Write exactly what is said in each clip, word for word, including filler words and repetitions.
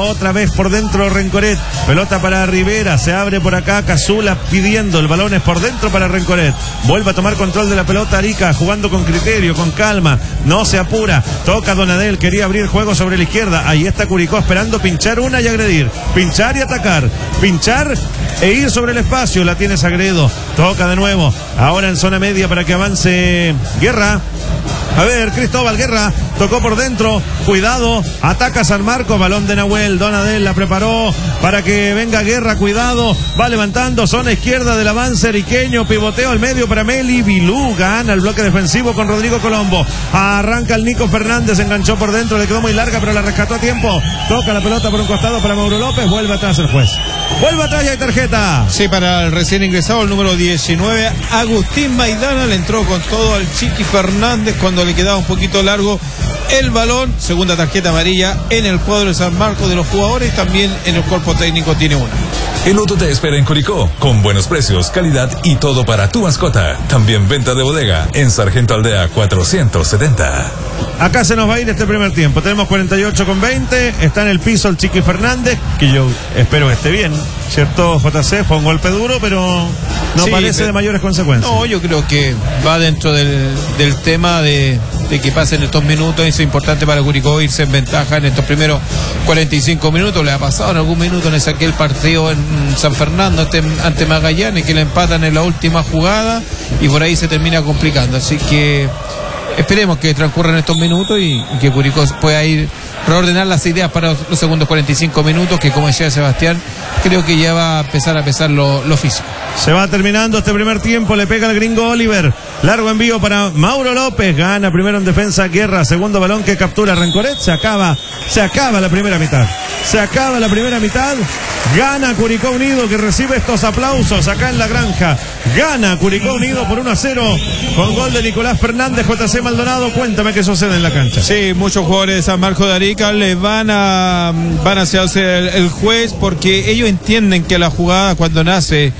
otra vez por dentro Rencoret. Pelota para Rivera, se abre por acá Cazula pidiendo, el balón es por dentro para Rencoret. Vuelve a tomar control de la pelota Arica, jugando con criterio, con calma, no se apura. Toca Donadel, quería abrir juego sobre la izquierda. Ahí está Curicó esperando pinchar una y agredir. Pinchar y atacar. Pinchar e ir sobre el espacio. La tiene Sagredo. Toca de nuevo. Ahora en zona media para que avance Guerra. A ver, Cristóbal Guerra tocó por dentro, cuidado, ataca San Marcos, balón de Nahuel, Donadel la preparó para que venga Guerra, cuidado, va levantando, zona izquierda del avance ariqueño, pivoteo al medio para Meli, Vilú gana el bloque defensivo con Rodrigo Colombo, arranca el Nico Fernández, enganchó por dentro, le quedó muy larga pero la rescató a tiempo, toca la pelota por un costado para Mauro López, vuelve atrás el juez, vuelve atrás y hay tarjeta. Sí, para el recién ingresado, el número diecinueve, Agustín Maidana, le entró con todo al Chiqui Fernández cuando le quedaba un poquito largo el balón. Segunda tarjeta amarilla en el cuadro de San Marcos de los jugadores, también en el cuerpo técnico tiene una. El Auto te espera en Curicó, con buenos precios, calidad y todo para tu mascota. También venta de bodega en Sargento Aldea cuatrocientos setenta. Acá se nos va a ir este primer tiempo. Tenemos cuarenta y ocho con veinte. Está en el piso el Chiqui Fernández, que yo espero que esté bien, ¿cierto, J C? Fue un golpe duro, pero no sí, parece pero, de mayores consecuencias. No, yo creo que va dentro del, del tema de, de que pasen estos minutos. Es importante para Curicó irse en ventaja en estos primeros cuarenta y cinco minutos. Le ha pasado en algún minuto en ese aquel partido en San Fernando ante, ante Magallanes, que le empatan en la última jugada y por ahí se termina complicando. Así que esperemos que transcurran estos minutos y, y que Curicó pueda ir reordenar las ideas para los segundos cuarenta y cinco minutos, que como decía Sebastián, creo que ya va a empezar a pesar lo, lo físico. Se va terminando este primer tiempo, le pega el gringo Oliver, largo envío para Mauro López, gana primero en defensa Guerra, segundo balón que captura Rencoret, se acaba, se acaba la primera mitad, se acaba la primera mitad, gana Curicó Unido, que recibe estos aplausos acá en la granja, gana Curicó Unido por uno a cero con gol de Nicolás Fernández. J C Maldonado, cuéntame qué sucede en la cancha. Sí, muchos jugadores de San Marcos de Arica le van a van a hacerse el, el juez, porque ellos entienden que la jugada, cuando nace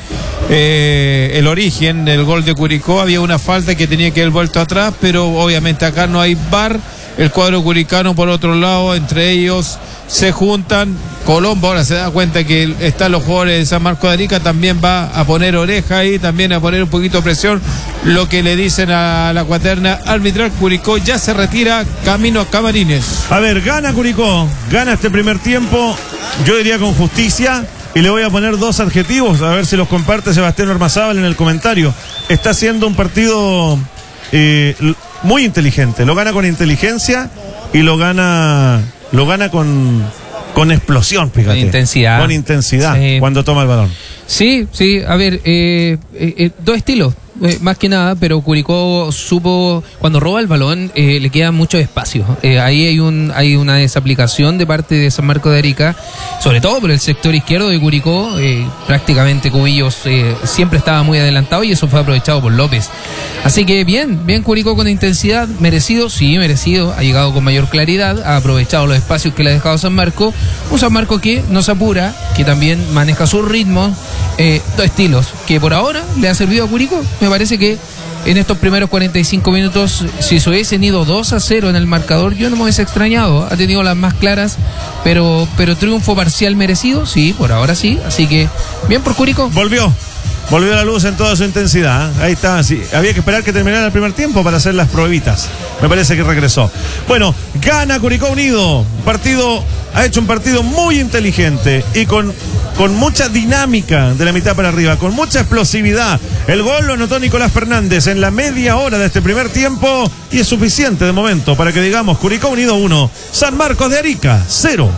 eh, el origen del gol de Curicó, había una falta que tenía que haber vuelto atrás, pero obviamente acá no hay V A R. El cuadro curicano por otro lado, entre ellos se juntan. Colombo ahora se da cuenta que están los jugadores de San Marcos de Arica, también va a poner oreja ahí, también a poner un poquito de presión, lo que le dicen a la cuaterna arbitral. Curicó ya se retira camino a Camarines. A ver, gana Curicó, gana este primer tiempo, yo diría con justicia, y le voy a poner dos adjetivos, a ver si los comparte Sebastián Ormazábal en el comentario. Está haciendo un partido eh, muy inteligente, lo gana con inteligencia y lo gana, lo gana con... con explosión, fíjate. Con intensidad. Con intensidad, sí. Cuando toma el balón. Sí, sí, a ver, eh, eh, eh, dos estilos, eh, más que nada, pero Curicó supo, cuando roba el balón, eh, le queda mucho espacio. Eh, ahí hay un hay una desaplicación de parte de San Marcos de Arica, sobre todo por el sector izquierdo de Curicó. Eh, prácticamente Cubillos eh, siempre estaba muy adelantado y eso fue aprovechado por López. Así que bien, bien Curicó con intensidad, merecido, sí, merecido, ha llegado con mayor claridad, ha aprovechado los espacios que le ha dejado San Marcos, un San Marcos que no se apura, que también maneja sus ritmos, eh, dos estilos, que por ahora le ha servido a Curicó. Me parece que en estos primeros cuarenta y cinco minutos, si se hubiesen ido dos a cero en el marcador, yo no me hubiese extrañado, ha tenido las más claras, pero, pero triunfo parcial merecido, sí, por ahora sí, así que bien por Curicó. Volvió. Volvió la luz en toda su intensidad, ¿eh? Ahí está, sí. Había que esperar que terminara el primer tiempo para hacer las pruebitas. Me parece que regresó. Bueno, gana Curicó Unido. Partido, ha hecho un partido muy inteligente y con, con mucha dinámica de la mitad para arriba, con mucha explosividad. El gol lo anotó Nicolás Fernández en la media hora de este primer tiempo y es suficiente de momento para que digamos Curicó Unido uno, San Marcos de Arica cero.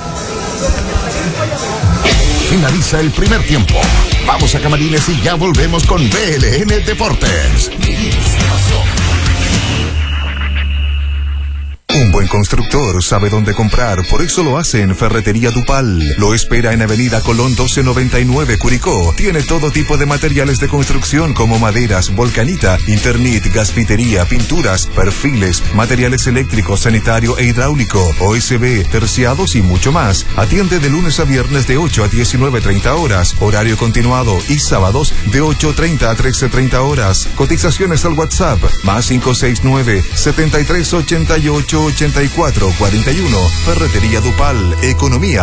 Finaliza el primer tiempo. Vamos a Camarines y ya volvemos con B L N Deportes. Un buen constructor sabe dónde comprar, por eso lo hace en Ferretería Dupal. Lo espera en Avenida Colón doce noventa y nueve, Curicó. Tiene todo tipo de materiales de construcción como maderas, volcanita, Internet, gasfitería, pinturas, perfiles, materiales eléctricos, sanitario e hidráulico, O S B, terciados y mucho más. Atiende de lunes a viernes de ocho a diecinueve treinta horas, horario continuado, y sábados de ocho treinta a trece treinta horas. Cotizaciones al WhatsApp, más cinco seis nueve, setenta y tres ochenta y ocho ochenta y cuatro cuarenta y uno. Ferretería Dupal, economía